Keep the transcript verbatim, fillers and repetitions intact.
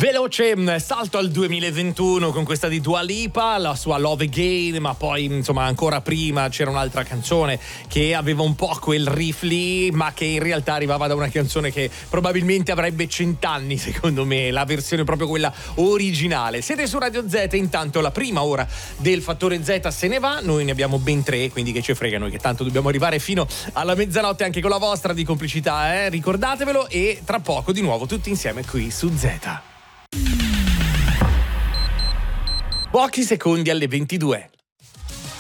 Veloce salto al duemilaventuno con questa di Dua Lipa, la sua Love Again, ma poi insomma ancora prima c'era un'altra canzone che aveva un po' quel riff lì, ma che in realtà arrivava da una canzone che probabilmente avrebbe cent'anni, secondo me, la versione proprio quella originale. Siete su Radio Z, intanto la prima ora del Fattore Z se ne va, noi ne abbiamo ben tre, quindi che ci frega, noi che tanto dobbiamo arrivare fino alla mezzanotte anche con la vostra di complicità, eh? Ricordatevelo, e tra poco di nuovo tutti insieme qui su Z. Pochi secondi alle ventidue.